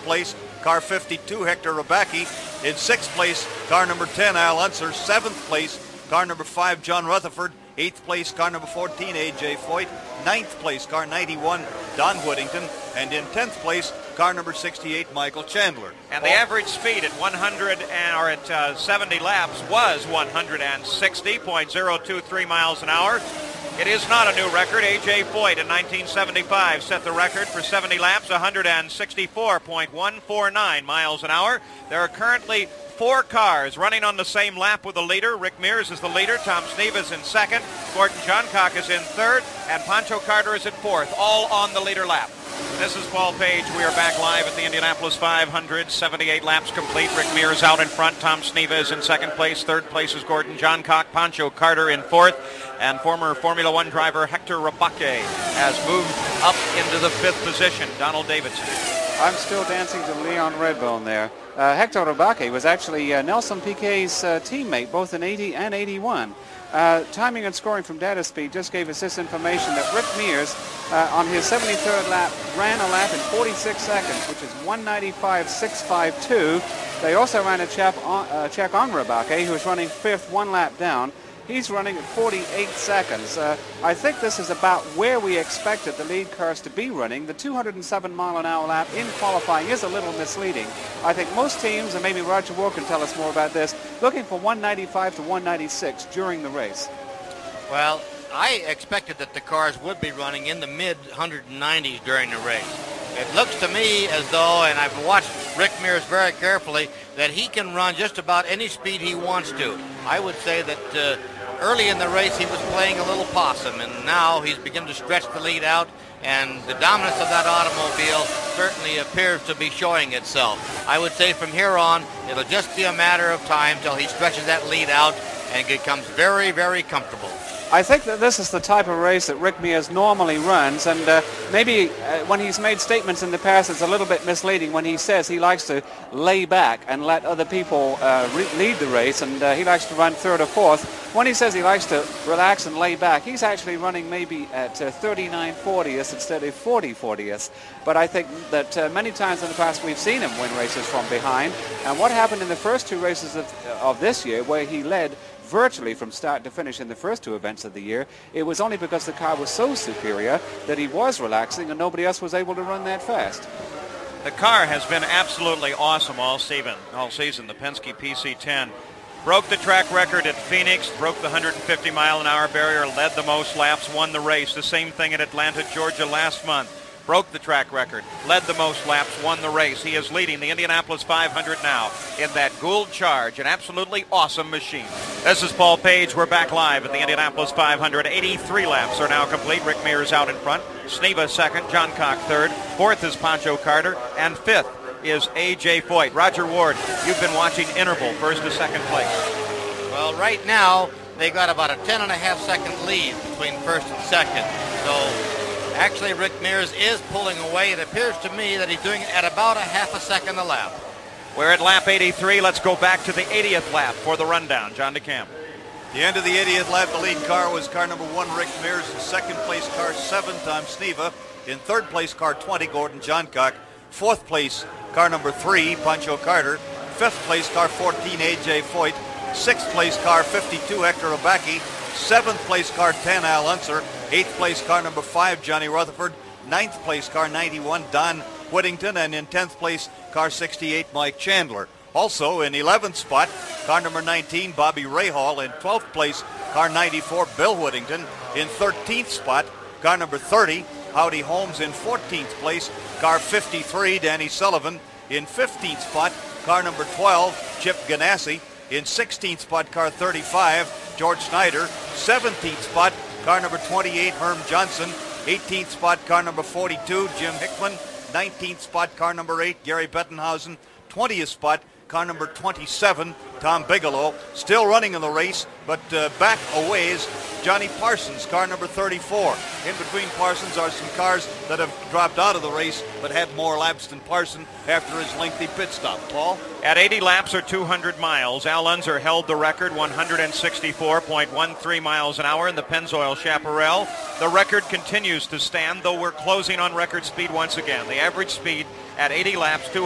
place, car 52, Hector Rabacki. In 6th place, car number 10, Al Unser. 7th place, car number 5, John Rutherford. 8th place, car number 14, A.J. Foyt. 9th place, car 91, Don Whittington. And in 10th place, car number 68, Michael Chandler. And the average speed at 70 laps was 160.023 miles an hour. It is not a new record. A.J. Foyt in 1975 set the record for 70 laps, 164.149 miles an hour. There are currently 4 cars running on the same lap with the leader. Rick Mears is the leader. Tom Sneva is in second. Gordon Johncock is in third. And Pancho Carter is in fourth, all on the leader lap. This is Paul Page. We are back live at the Indianapolis 500. 78 laps complete. Rick Mears out in front. Tom Sneva is in second place. Third place is Gordon Johncock. Pancho Carter in fourth. And former Formula One driver Hector Rabacki has moved up into the 5th position. Donald Davidson. I'm still dancing to Leon Redbone there. Hector Rabacki was actually Nelson Piquet's teammate, both in 80 and 81. Timing and scoring from Data Speed just gave us this information that Rick Mears, on his 73rd lap, ran a lap in 46 seconds, which is 195.652. They also ran a check on Rabacki, who was running 5th, 1 lap down. He's running at 48 seconds. I think this is about where we expected the lead cars to be running. The 207-mile-an-hour lap in qualifying is a little misleading. I think most teams, and maybe Roger Moore can tell us more about this, looking for 195 to 196 during the race. Well, I expected that the cars would be running in the mid-190s during the race. It looks to me as though, and I've watched Rick Mears very carefully, that he can run just about any speed he wants to. I would say that early in the race he was playing a little possum, and now he's beginning to stretch the lead out, and the dominance of that automobile certainly appears to be showing itself. I would say from here on, it'll just be a matter of time till he stretches that lead out and becomes very, very comfortable. I think that this is the type of race that Rick Mears normally runs, and maybe when he's made statements in the past, it's a little bit misleading when he says he likes to lay back and let other people lead the race, and he likes to run 3rd or 4th. When he says he likes to relax and lay back, he's actually running maybe at 39/40ths instead of 40/40ths. But I think that many times in the past we've seen him win races from behind, and what happened in the first 2 races of this year, where he led virtually from start to finish in the first 2 events of the year, it was only because the car was so superior that he was relaxing and nobody else was able to run that fast. The car has been absolutely awesome all season. The Penske PC-10 broke the track record at Phoenix, broke the 150-mile-an-hour barrier, led the most laps, won the race. The same thing at Atlanta, Georgia last month. Broke the track record, led the most laps, won the race. He is leading the Indianapolis 500 now in that Gould Charge, an absolutely awesome machine. This is Paul Page. We're back live at the Indianapolis 500. 83 laps are now complete. Rick Mears out in front. Sneva second, Johncock third. 4th is Pancho Carter, and 5th is A.J. Foyt. Roger Ward, you've been watching interval, 1st to 2nd place. Well, right now, they got about a 10.5-second lead between 1st and 2nd. So actually, Rick Mears is pulling away. It appears to me that he's doing it at about a 1/2 second a lap. We're at lap 83. Let's go back to the 80th lap for the rundown. John DeCamp. The end of the 80th lap, the lead car was car number 1, Rick Mears. In 2nd place, car 7, Tom Sneva. In 3rd place, car 20, Gordon Johncock. 4th place, car number 3, Pancho Carter. 5th place, car 14, A.J. Foyt. 6th place, car 52, Hector Rabacki. 7th place, car 10, Al Unser. 8th place, car number 5, Johnny Rutherford. 9th place, car 91, Don Whittington. And in 10th place, car 68, Mike Chandler. Also in 11th spot, car number 19, Bobby Rahal. In 12th place, car 94, Bill Whittington. In 13th spot, car number 30, Howdy Holmes. In 14th place, car 53, Danny Sullivan. In 15th spot, car number 12, Chip Ganassi. In 16th spot, car 35, George Snyder. 17th spot, car number 28, Herm Johnson. 18th spot, car number 42, Jim Hickman. 19th spot, car number 8, Gary Bettenhausen. 20th spot, car number 27, Tom Bigelow. Still running in the race, but back a ways, Johnny Parsons, car number 34. In between Parsons are some cars that have dropped out of the race, but had more laps than Parsons after his lengthy pit stop. Paul? At 80 laps or 200 miles, Al Unser held the record, 164.13 miles an hour in the Pennzoil Chaparral. The record continues to stand, though we're closing on record speed once again. The average speed at 80 laps,